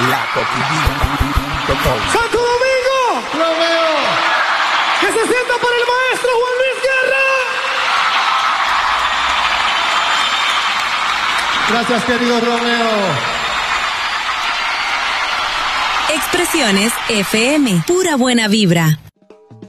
La Coquillita.com. ¡Santo Domingo! ¡Romeo! ¡Que se sienta para el maestro Juan Luis Guerra! Gracias, querido Romeo. Expresiones FM, pura buena vibra.